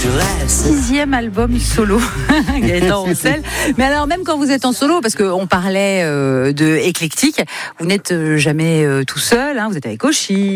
6e album solo, Gaëtan Roussel. Mais alors, même quand vous êtes en solo, parce qu'on parlait de éclectique, vous n'êtes jamais tout seul, hein, vous êtes avec Oshi.